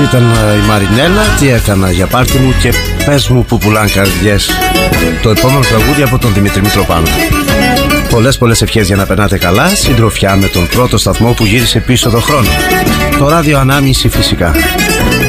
ήταν η Μαρινέλα. Τι έκανα για πάρτι μου και πες μου που πουλάν καρδιές. Το επόμενο τραγούδι από τον Δημήτρη Μητροπάνο. Πολλές ευχές για να περνάτε καλά. Συντροφιά με τον πρώτο σταθμό που γύρισε πίσω το χρόνο. Το ράδιο Ανάμνηση φυσικά.